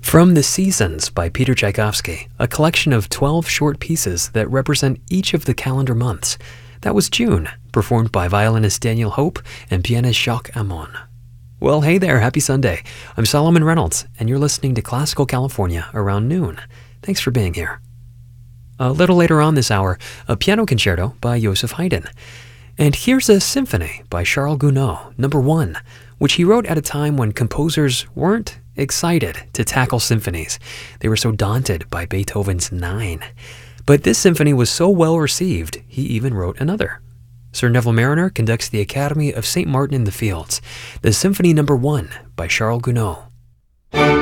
From The Seasons by Peter Tchaikovsky, a collection of 12 short pieces that represent each of the calendar months. That was June, performed by violinist Daniel Hope and pianist Jacques Amon. Well, hey there, happy Sunday. I'm Solomon Reynolds, and you're listening to Classical California around noon. Thanks for being here. A little later on this hour, a piano concerto by Joseph Haydn. And here's a symphony by Charles Gounod, number 1, which he wrote at a time when composers weren't excited to tackle symphonies. They were so daunted by Beethoven's 9. But this symphony was so well received, he even wrote another. Sir Neville Marriner conducts the Academy of St. Martin in the Fields, the Symphony number 1 by Charles Gounod.